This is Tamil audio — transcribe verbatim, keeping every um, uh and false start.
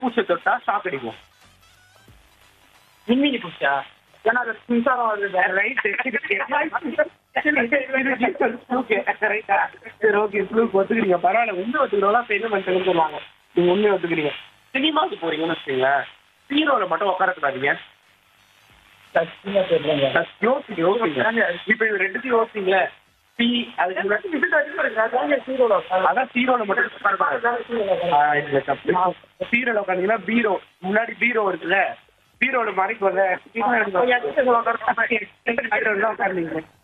பூச்சை தொட்டா ஷாக் அடிக்கும். மின்மினி பூச்சா? ஏன்னா அது மின்சாரம் வருது. ரைட். ரைட்டா? சரி, ஓகே. ப்ளூக்கு ஒத்துக்கிறீங்க, பரவாயில்ல. உண்மை ஒத்துக்கிறவங்களா பெரிய மனுஷங்கன்னு சொல்லுவாங்க. நீங்க உண்மையை ஒத்துக்கிறீங்க. சினிமாவுக்கு போறீங்கன்னு வச்சுக்கீங்களேன், ஹீரோல மட்டும் உட்காரக்கூடாதீங்க. சத்தியமா தெரியலங்க. யோசிங்க யோசிங்க இப்ப இது ரெண்டுத்தையும் யோசிங்க. சி அதுக்கு அதான் ஹீரோல மட்டும் ஹீரோல உட்காந்தீங்கன்னா பீரோ முன்னாடி பீரோ இருக்குல்ல, பீரோல மறைக்கு வர உட்காருங்க.